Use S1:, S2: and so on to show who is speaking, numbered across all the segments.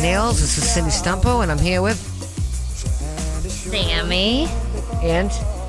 S1: Nails. This is Cindy Stumpo, and I'm here with
S2: Sammy.
S1: And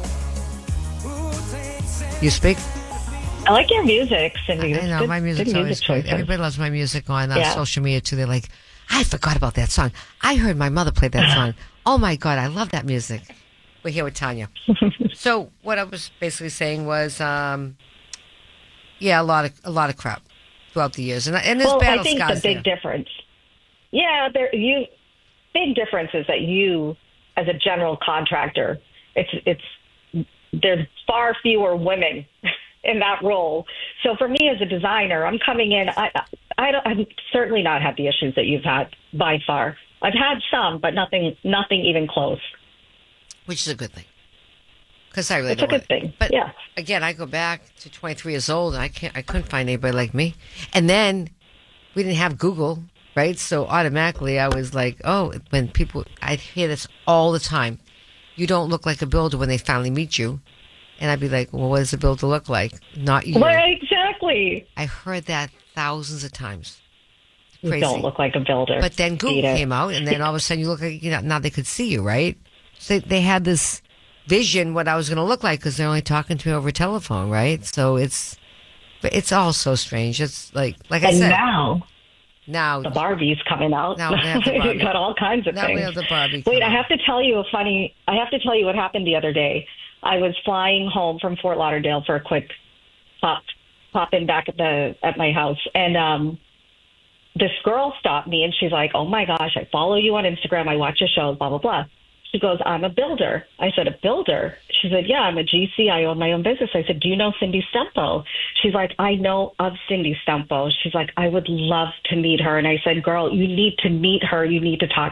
S1: you speak.
S3: I like your music, Cindy.
S1: I know,
S3: good,
S1: my music's
S3: good
S1: always
S3: music
S1: great. Everybody loves my music on social media, too. They're like, I forgot about that song. I heard my mother play that song. Oh, my God, I love that music. We're here with Tanya. So what I was basically saying was, a lot of crap throughout the years. And there's battle
S3: I think
S1: scars
S3: the big difference. Yeah, big difference is that you, as a general contractor, there's far fewer women in that role. So for me as a designer, I'm coming in. I've certainly not had the issues that you've had by far. I've had some, but nothing even close.
S1: Which is a good thing. Because I really
S3: it's a good thing.
S1: But
S3: yeah.
S1: Again, I go back to 23 years old, and I couldn't find anybody like me. And then we didn't have Google, right? So automatically I was like, when people, I'd hear this all the time. You don't look like a builder when they finally meet you. And I'd be like, well, what does a builder look like? Not you.
S3: Well, exactly.
S1: I heard that thousands of times.
S3: Crazy. You don't look like a builder.
S1: But then Google came out, and then all of a sudden you look like, now they could see you, right? So they had this vision what I was going to look like because they're only talking to me over telephone, right? So it's all so strange. It's like I said. Now
S3: the Barbie's coming out.
S1: Now we have the Barbie.
S3: You've got all kinds of things.
S1: Now we have the Barbie.
S3: Wait, I have to tell you what happened the other day. I was flying home from Fort Lauderdale for a quick pop in back at my house, and this girl stopped me, and she's like, "Oh my gosh, I follow you on Instagram. I watch your shows, blah blah blah." She goes, "I'm a builder." I said, "A builder?" She said, "Yeah, I'm a GC. I own my own business." I said, "Do you know Cindy Stumpo?" She's like, "I know of Cindy Stumpo." She's like, "I would love to meet her." And I said, "Girl, you need to meet her. You need to talk